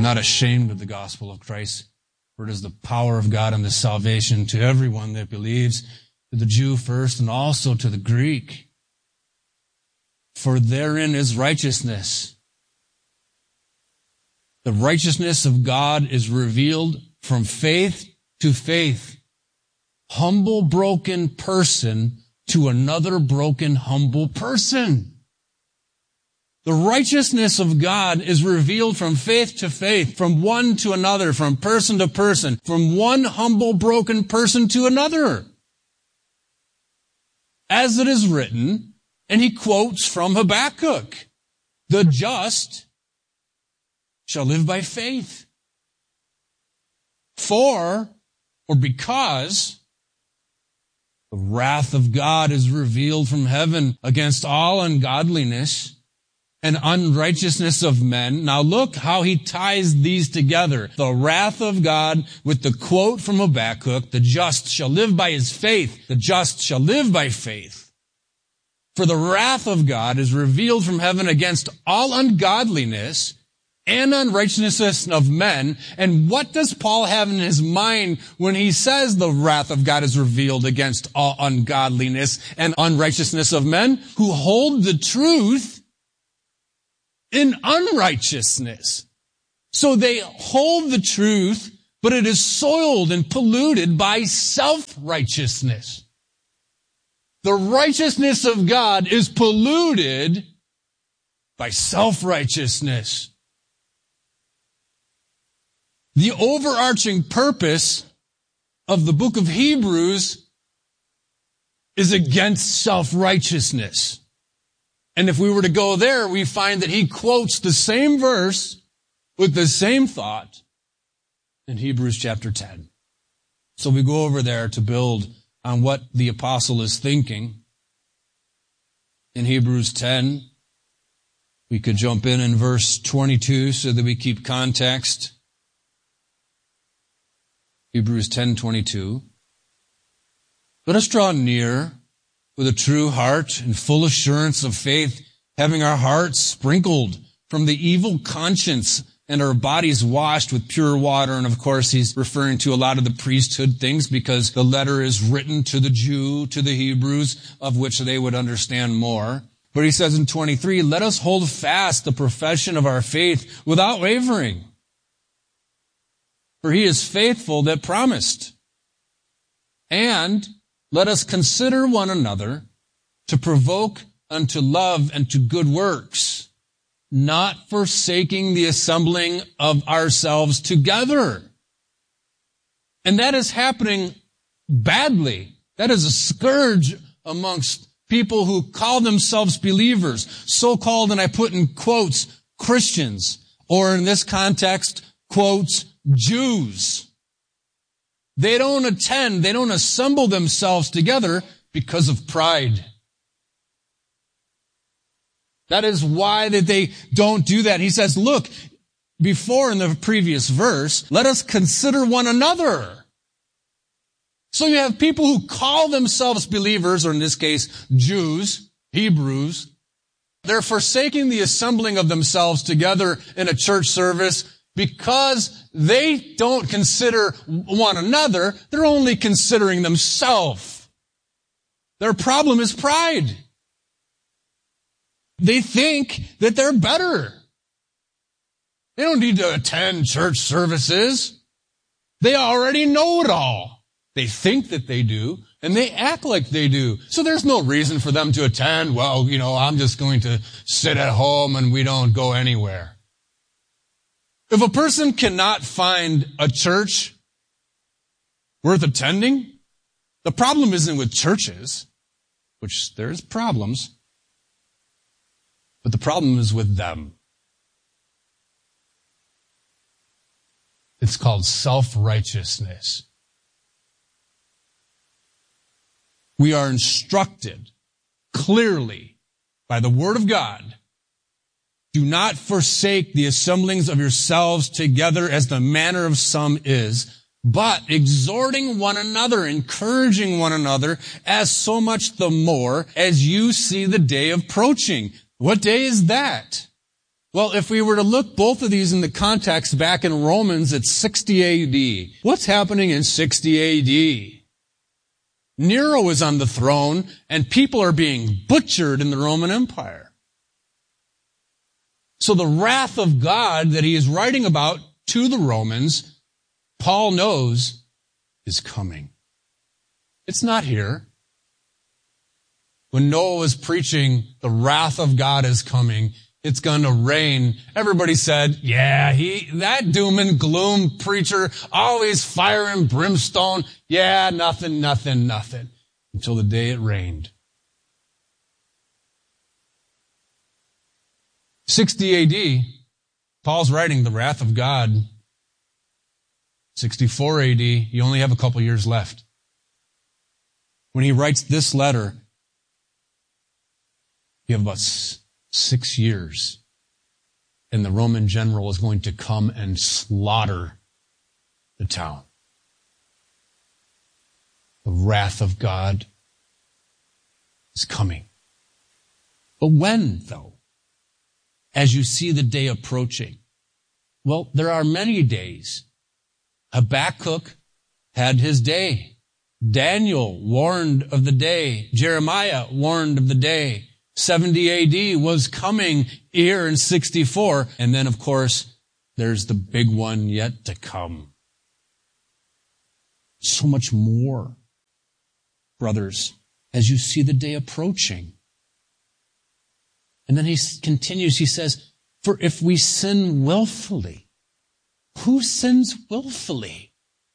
not ashamed of the gospel of Christ, for it is the power of God unto salvation to everyone that believes, to the Jew first and also to the Greek. For therein is righteousness. The righteousness of God is revealed from faith to faith. Humble, broken person to another broken, humble person. The righteousness of God is revealed from faith to faith, from one to another, from person to person, from one humble, broken person to another. As it is written, and he quotes from Habakkuk, the just shall live by faith. For, or because, the wrath of God is revealed from heaven against all ungodliness and unrighteousness of men. Now look how he ties these together. The wrath of God with the quote from Habakkuk, the just shall live by his faith. The just shall live by faith. For the wrath of God is revealed from heaven against all ungodliness and unrighteousness of men. And what does Paul have in his mind when he says the wrath of God is revealed against all ungodliness and unrighteousness of men? Who hold the truth in unrighteousness. So they hold the truth, but it is soiled and polluted by self-righteousness. The righteousness of God is polluted by self-righteousness. The overarching purpose of the book of Hebrews is against self-righteousness. And if we were to go there, we find that he quotes the same verse with the same thought in Hebrews chapter 10. So we go over there to build on what the apostle is thinking. In Hebrews 10, we could jump in verse 22 so that we keep context. Hebrews 10:22. Let us draw near with a true heart and full assurance of faith, having our hearts sprinkled from the evil conscience and our bodies washed with pure water. And of course, he's referring to a lot of the priesthood things because the letter is written to the Jew, to the Hebrews, of which they would understand more. But he says in 23, let us hold fast the profession of our faith without wavering. For he is faithful that promised. And let us consider one another to provoke unto love and to good works, not forsaking the assembling of ourselves together. And that is happening badly. That is a scourge amongst people who call themselves believers, so-called, and I put in quotes, Christians, or in this context, quotes, Jews. They don't attend, they don't assemble themselves together because of pride. That is why that they don't do that. He says, look, before in the previous verse, let us consider one another. So you have people who call themselves believers, or in this case, Jews, Hebrews. They're forsaking the assembling of themselves together in a church service because they don't consider one another. They're only considering themselves. Their problem is pride. They think that they're better. They don't need to attend church services. They already know it all. They think that they do, and they act like they do. So there's no reason for them to attend. Well, I'm just going to sit at home and we don't go anywhere. If a person cannot find a church worth attending, the problem isn't with churches, which there's problems, but the problem is with them. It's called self-righteousness. We are instructed clearly by the Word of God, do not forsake the assemblings of yourselves together as the manner of some is, but exhorting one another, encouraging one another, as so much the more as you see the day approaching. What day is that? Well, if we were to look both of these in the context back in Romans, it's 60 AD. What's happening in 60 AD? Nero is on the throne, and people are being butchered in the Roman Empire. So the wrath of God that he is writing about to the Romans, Paul knows is coming. It's not here. When Noah was preaching, the wrath of God is coming, it's going to rain, everybody said, yeah, that doom and gloom preacher, always fire and brimstone. Yeah, nothing. Until the day it rained. 60 AD, Paul's writing the wrath of God. 64 AD, you only have a couple years left. When he writes this letter, you have about 6 years, and the Roman general is going to come and slaughter the town. The wrath of God is coming. But when, though? As you see the day approaching? Well, there are many days. Habakkuk had his day. Daniel warned of the day. Jeremiah warned of the day. 70 AD was coming here in 64. And then, of course, there's the big one yet to come. So much more, brothers, as you see the day approaching. And then he continues, he says, for if we sin willfully, who sins willfully?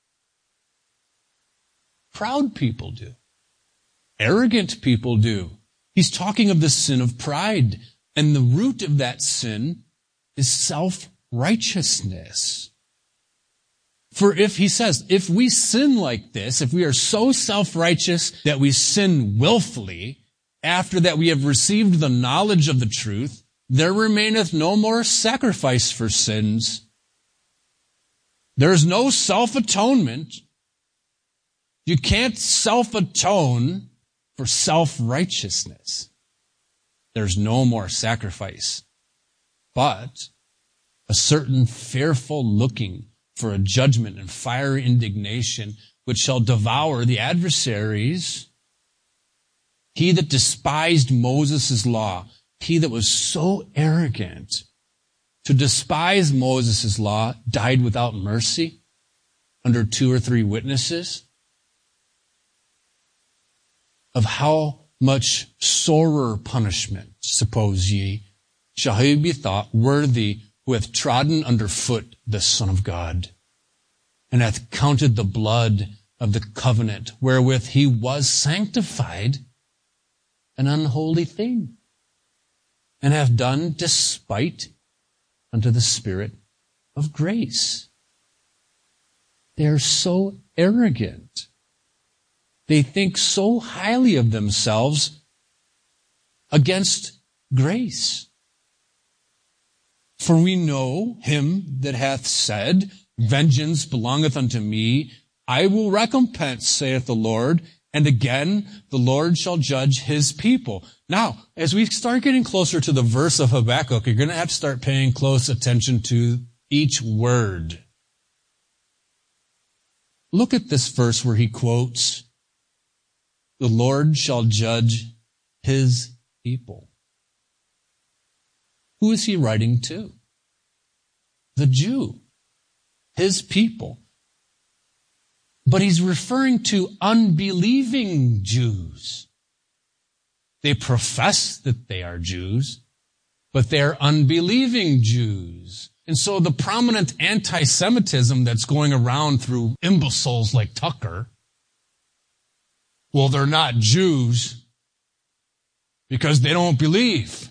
Proud people do. Arrogant people do. He's talking of the sin of pride. And the root of that sin is self-righteousness. For he says, if we sin like this, if we are so self-righteous that we sin willfully, after that we have received the knowledge of the truth, there remaineth no more sacrifice for sins. There is no self-atonement. You can't self-atone for self-righteousness. There's no more sacrifice, but a certain fearful looking for a judgment and fiery indignation which shall devour the adversaries. He that despised Moses' law, he that was so arrogant to despise Moses' law, died without mercy under 2 or 3 witnesses. Of how much sorer punishment, suppose ye, shall he be thought worthy who hath trodden under foot the Son of God, and hath counted the blood of the covenant wherewith he was sanctified an unholy thing, and hath done despite unto the Spirit of grace. They are so arrogant. They think so highly of themselves against grace. For we know him that hath said, vengeance belongeth unto me, I will recompense, saith the Lord, and again the Lord shall judge his people. Now, as we start getting closer to the verse of Habakkuk, you're going to have to start paying close attention to each word. Look at this verse where he quotes, the Lord shall judge his people. Who is he writing to? The Jew. His people. But he's referring to unbelieving Jews. They profess that they are Jews, but they're unbelieving Jews. And so the prominent anti-Semitism that's going around through imbeciles like Tucker, well, they're not Jews because they don't believe.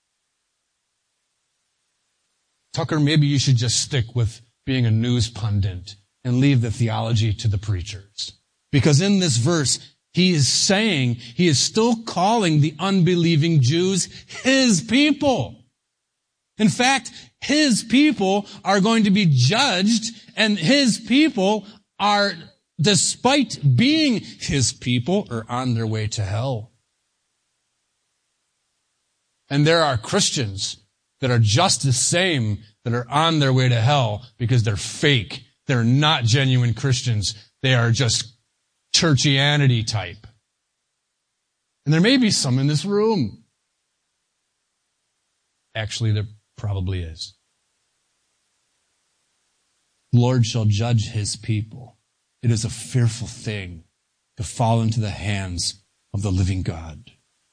Tucker, maybe you should just stick with being a news pundit and leave the theology to the preachers. Because in this verse, he is saying, he is still calling the unbelieving Jews his people. In fact, his people are going to be judged, and his people are, despite being his people, are on their way to hell. And there are Christians that are just the same that are on their way to hell because they're fake. They're not genuine Christians. They are just churchianity type. And there may be some in this room. Actually, there probably is. The Lord shall judge his people. It is a fearful thing to fall into the hands of the living God.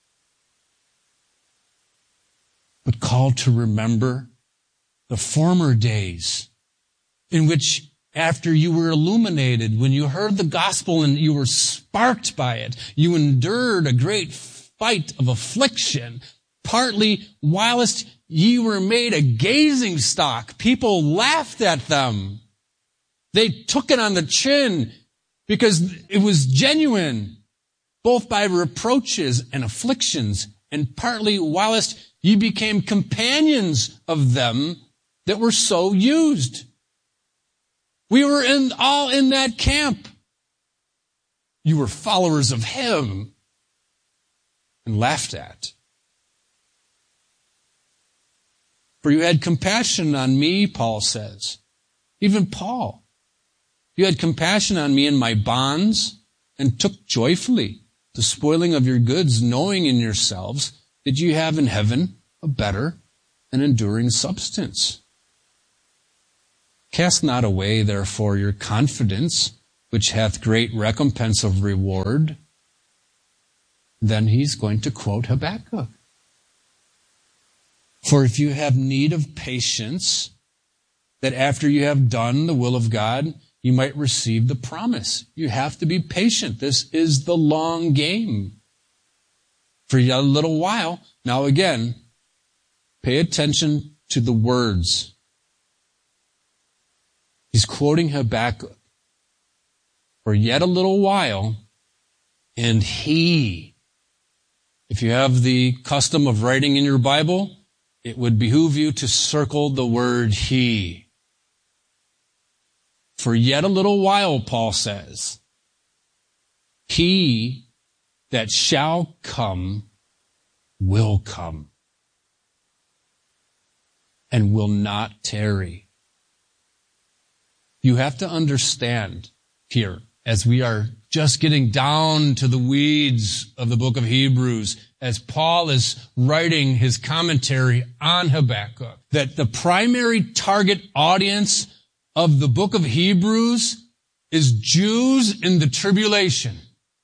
But call to remember the former days in which after you were illuminated, when you heard the gospel and you were sparked by it, you endured a great fight of affliction, partly whilst ye were made a gazing stock. People laughed at them. They took it on the chin because it was genuine, both by reproaches and afflictions, and partly whilst ye became companions of them that were so used. We were all in that camp. You were followers of him and laughed at. For you had compassion on me, Paul says. Even Paul. You had compassion on me in my bonds and took joyfully the spoiling of your goods, knowing in yourselves that you have in heaven a better and enduring substance. Cast not away, therefore, your confidence, which hath great recompense of reward. Then he's going to quote Habakkuk. For if you have need of patience, that after you have done the will of God, you might receive the promise. You have to be patient. This is the long game. For yet a little while, now again, pay attention to the words. He's quoting Habakkuk. For yet a little while, and he. If you have the custom of writing in your Bible, it would behoove you to circle the word he. For yet a little while, Paul says, he that shall come will come and will not tarry. You have to understand here, as we are just getting down to the weeds of the book of Hebrews, as Paul is writing his commentary on Habakkuk, that the primary target audience of the book of Hebrews is Jews in the tribulation.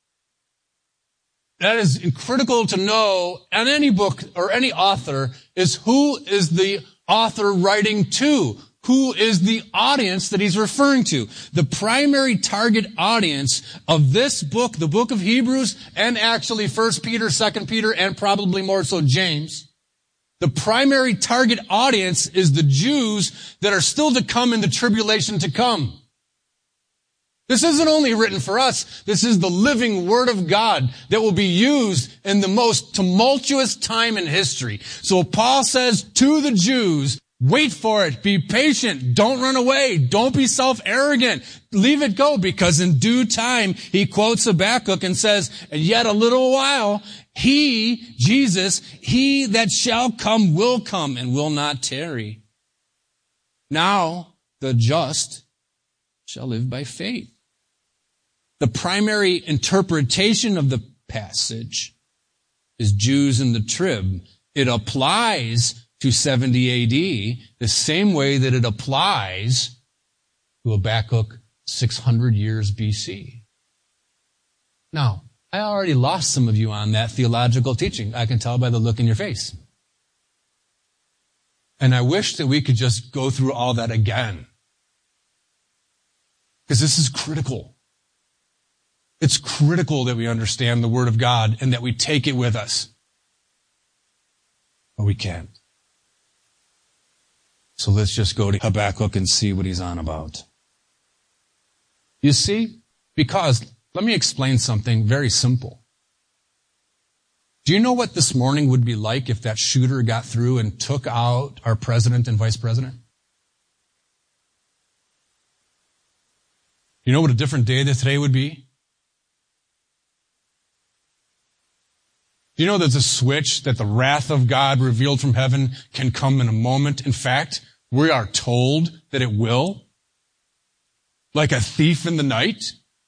That is critical to know in any book or any author, is who is the author writing to? Who is the audience that he's referring to? The primary target audience of this book, the book of Hebrews, and actually 1 Peter, 2 Peter, and probably more so James, the primary target audience is the Jews that are still to come in the tribulation to come. This isn't only written for us. This is the living Word of God that will be used in the most tumultuous time in history. So Paul says to the Jews, wait for it. Be patient. Don't run away. Don't be self-arrogant. Leave it go, because in due time, he quotes Habakkuk and says, yet a little while, he, Jesus, he that shall come will come and will not tarry. Now the just shall live by faith. The primary interpretation of the passage is Jews in the trib. It applies to 70 AD the same way that it applies to Habakkuk 600 years BC. Now, I already lost some of you on that theological teaching. I can tell by the look in your face. And I wish that we could just go through all that again. Because this is critical. It's critical that we understand the Word of God and that we take it with us. But we can't. So let's just go to Habakkuk and see what he's on about. You see? Because, let me explain something very simple. Do you know what this morning would be like if that shooter got through and took out our president and vice president? You know what a different day that today would be? Do you know there's a switch that the wrath of God revealed from heaven can come in a moment? In fact, we are told that it will. Like a thief in the night.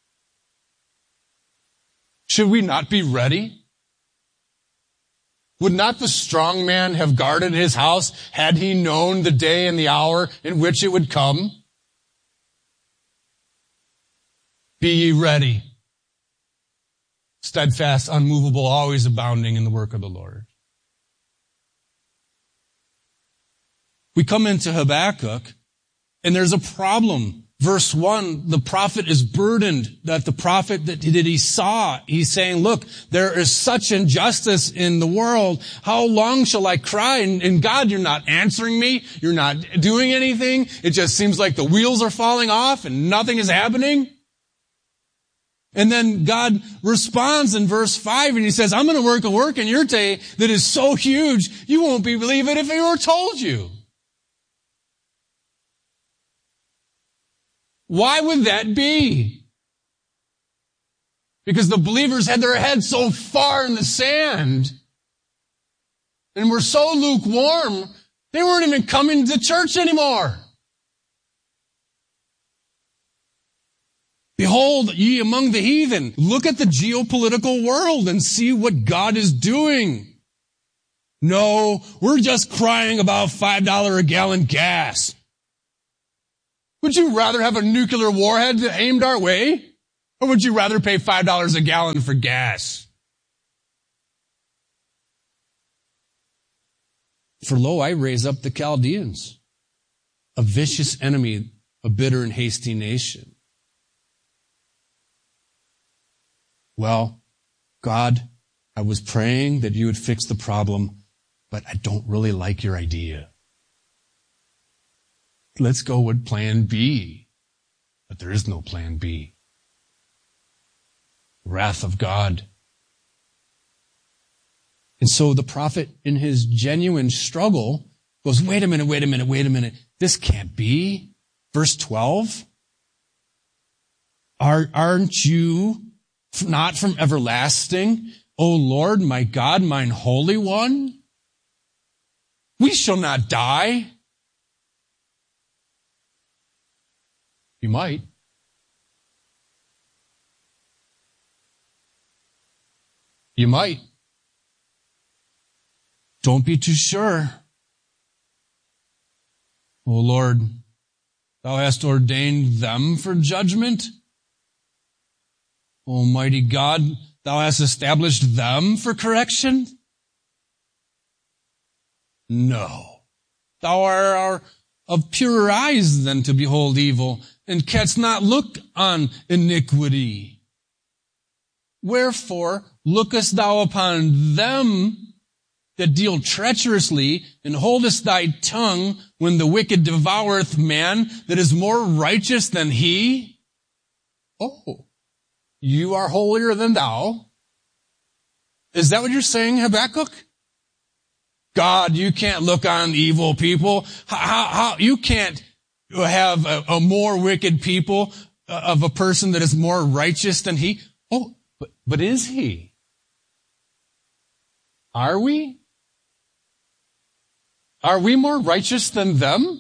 Should we not be ready? Would not the strong man have guarded his house had he known the day and the hour in which it would come? Be ye ready. Steadfast, unmovable, always abounding in the work of the Lord. We come into Habakkuk, and there's a problem. Verse 1, the prophet is burdened that the prophet that he saw, he's saying, look, there is such injustice in the world. How long shall I cry? And God, you're not answering me. You're not doing anything. It just seems like the wheels are falling off and nothing is happening. And then God responds in verse 5 and he says, I'm going to work a work in your day that is so huge, you won't believe it if it were told you. Why would that be? Because the believers had their heads so far in the sand and were so lukewarm, they weren't even coming to church anymore. Behold, ye among the heathen. Look at the geopolitical world and see what God is doing. No, we're just crying about $5 a gallon gas. Would you rather have a nuclear warhead aimed our way? Or would you rather pay $5 a gallon for gas? For lo, I raise up the Chaldeans, a vicious enemy, a bitter and hasty nation. Well, God, I was praying that you would fix the problem, but I don't really like your idea. Let's go with plan B. But there is no plan B. Wrath of God. And so the prophet, in his genuine struggle, goes, wait a minute. This can't be. Verse 12. Aren't you not from everlasting, O Lord, my God, mine Holy One? We shall not die. You might. You might. Don't be too sure. O Lord, thou hast ordained them for judgment. Almighty God, thou hast established them for correction? No. Thou art of purer eyes than to behold evil, and canst not look on iniquity. Wherefore lookest thou upon them that deal treacherously, and holdest thy tongue when the wicked devoureth man that is more righteous than he? Oh, you are holier than thou. Is that what you're saying, Habakkuk? God, you can't look on evil people. How you can't have a more wicked people of a person that is more righteous than he? Oh, but is he? Are we? Are we more righteous than them?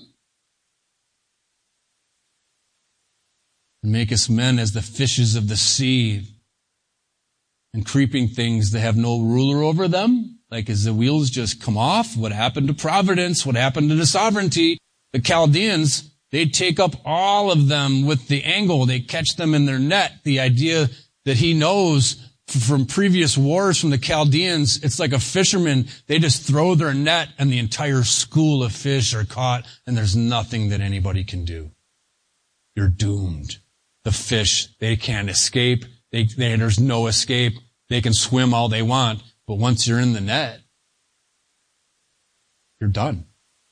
Make us men as the fishes of the sea, and creeping things that have no ruler over them. Like as the wheels just come off, what happened to providence? What happened to the sovereignty? The Chaldeans, they take up all of them with the angle. They catch them in their net. The idea that he knows from previous wars from the Chaldeans, it's like a fisherman. They just throw their net and the entire school of fish are caught and there's nothing that anybody can do. You're doomed. The fish, they can't escape. There's no escape. They can swim all they want. But once you're in the net, you're done.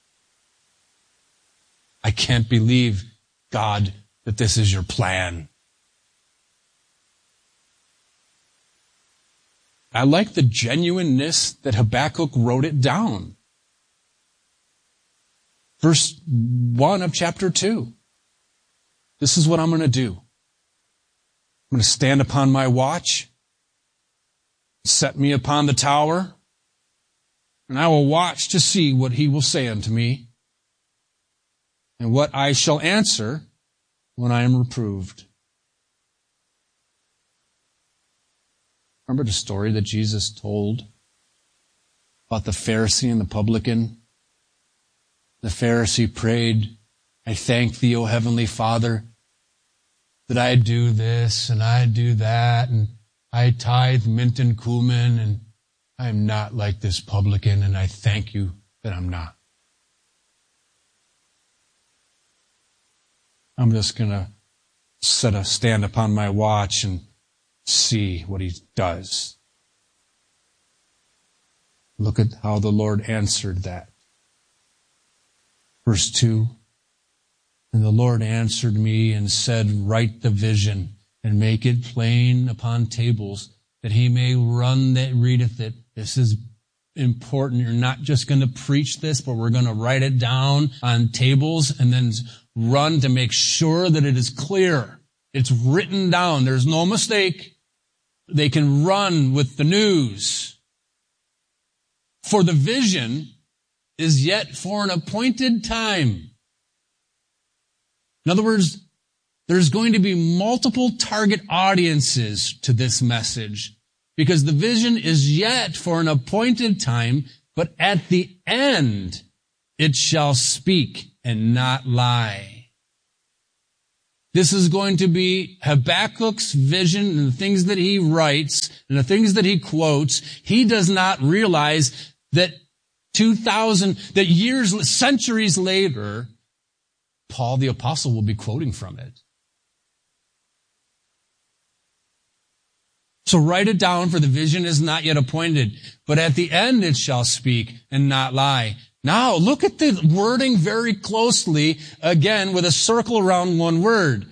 I can't believe, God, that this is your plan. I like the genuineness that Habakkuk wrote it down. Verse 1 of chapter 2. This is what I'm going to do. I'm going to stand upon my watch. Set me upon the tower, and I will watch to see what he will say unto me, and what I shall answer when I am reproved. Remember the story that Jesus told about the Pharisee and the publican? The Pharisee prayed, I thank thee, O heavenly Father, that I do this and I do that, and I tithe mint and cumin, and I'm not like this publican, and I thank you that I'm not. I'm just going to stand upon my watch and see what he does. Look at how the Lord answered that. Verse 2, and the Lord answered me and said, write the vision and make it plain upon tables, that he may run that readeth it. This is important. You're not just going to preach this, but we're going to write it down on tables and then run to make sure that it is clear. It's written down. There's no mistake. They can run with the news. For the vision is yet for an appointed time. In other words, there's going to be multiple target audiences to this message, because the vision is yet for an appointed time, but at the end it shall speak and not lie. This is going to be Habakkuk's vision and the things that he writes and the things that he quotes. He does not realize that centuries later, Paul the Apostle will be quoting from it. So write it down, for the vision is not yet appointed, but at the end it shall speak and not lie. Now, look at the wording very closely, again, with a circle around one word.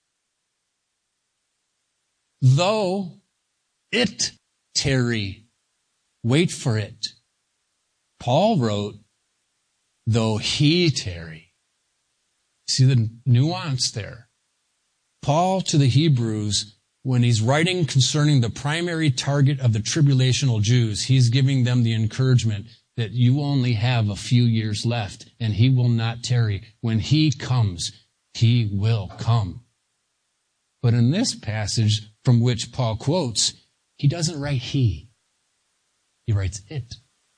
Though it tarry, wait for it. Paul wrote, though he tarry. See the nuance there? Paul to the Hebrews, when he's writing concerning the primary target of the tribulational Jews, he's giving them the encouragement that you only have a few years left, and he will not tarry. When he comes, he will come. But in this passage from which Paul quotes, he doesn't write he. He writes it.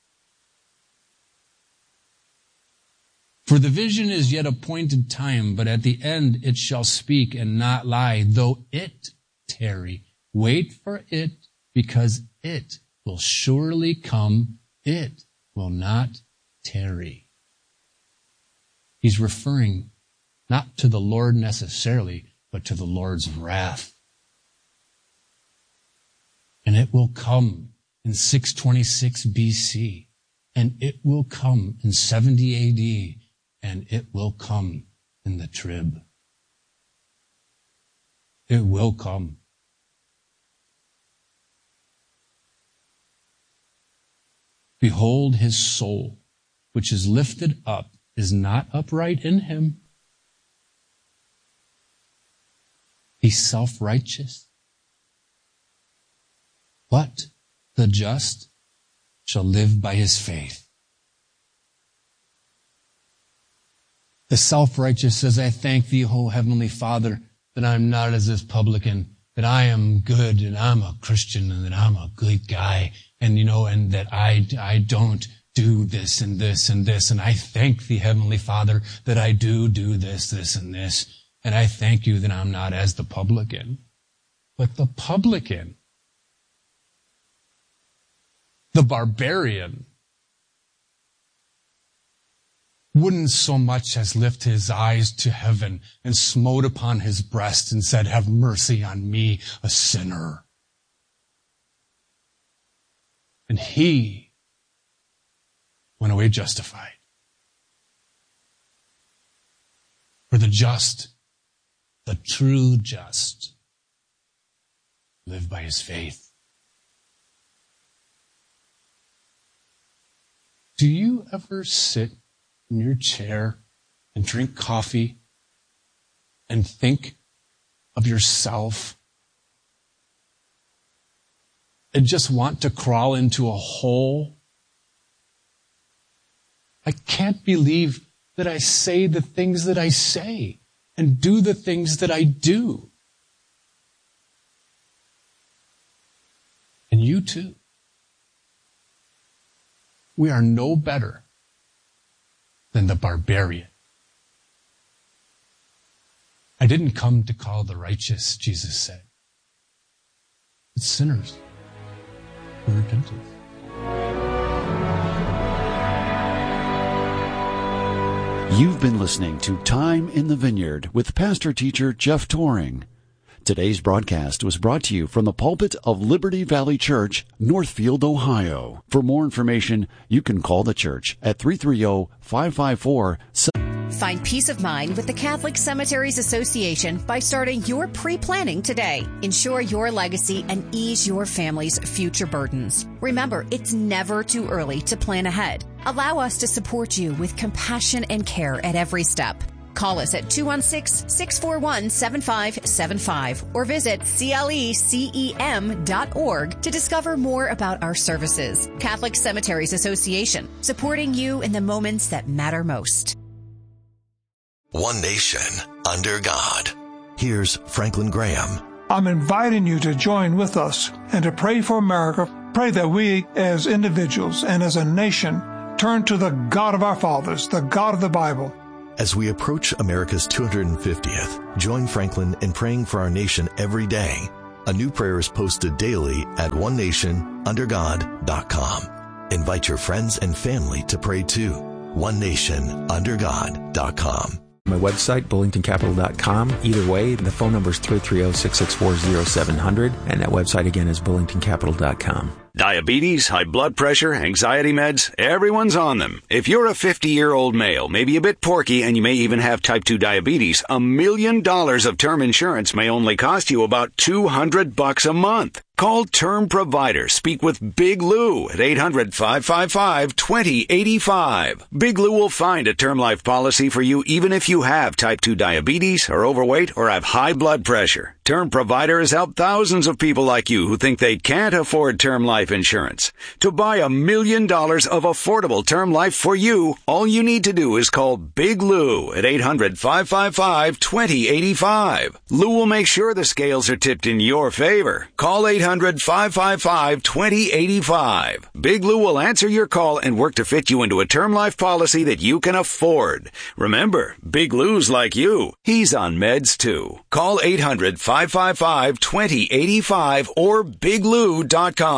For the vision is yet appointed time, but at the end it shall speak and not lie, though it tarry. Wait for it, because it will surely come. It will not tarry. He's referring not to the Lord necessarily, but to the Lord's wrath. And it will come in 626 BC, and it will come in 70 AD, and it will come in the trib. It will come. Behold, his soul, which is lifted up, is not upright in him. He's self-righteous. But the just shall live by his faith. The self-righteous says, I thank thee, O heavenly Father, that I'm not as this publican, that I am good and I'm a Christian and that I'm a good guy, and and that I don't do this and this and this, and I thank thee, Heavenly Father, that I do this, this, and this, and I thank you that I'm not as the publican. But the publican, the barbarian, wouldn't so much as lift his eyes to heaven and smote upon his breast and said, have mercy on me, a sinner. And he went away justified. For the just, the true just, live by his faith. Do you ever sit in your chair and drink coffee and think of yourself and just want to crawl into a hole? I can't believe that I say the things that I say and do the things that I do. And you too. We are no better than the barbarian. I didn't come to call the righteous, Jesus said. It's sinners for repentance. You've been listening to Time in the Vineyard with pastor-teacher Jeff Toring. Today's broadcast was brought to you from the pulpit of Liberty Valley Church, Northfield, Ohio. For more information, you can call the church at 330-554-7. Find peace of mind with the Catholic Cemeteries Association by starting your pre-planning today. Ensure your legacy and ease your family's future burdens. Remember, it's never too early to plan ahead. Allow us to support you with compassion and care at every step. Call us at 216-641-7575 or visit clecem.org to discover more about our services. Catholic Cemeteries Association, supporting you in the moments that matter most. One nation, under God. Here's Franklin Graham. I'm inviting you to join with us and to pray for America. Pray that we, as individuals and as a nation, turn to the God of our fathers, the God of the Bible. As we approach America's 250th, join Franklin in praying for our nation every day. A new prayer is posted daily at onenationundergod.com. Invite your friends and family to pray too. onenationundergod.com. My website, bullingtoncapital.com. Either way, the phone number is 330-664-0700, and that website again is bullingtoncapital.com. Diabetes, high blood pressure, anxiety meds, everyone's on them. If you're a 50-year-old male, maybe a bit porky, and you may even have type 2 diabetes, $1 million of term insurance may only cost you about $200 a month. Call Term Provider. Speak with Big Lou at 800-555-2085. Big Lou will find a term life policy for you even if you have type 2 diabetes, are overweight, or have high blood pressure. Term Provider has helped thousands of people like you who think they can't afford term life insurance. To buy $1 million of affordable term life for you, all you need to do is call Big Lou at 800-555-2085. Lou will make sure the scales are tipped in your favor. Call 800-555-2085. Big Lou will answer your call and work to fit you into a term life policy that you can afford. Remember, Big Lou's like you. He's on meds too. Call 800-555-2085 or biglou.com.